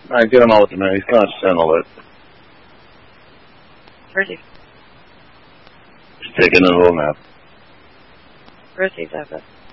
All right, get him out with me. He's conscious alert. Where's he? He's taking a little nap. Where's he, Papa?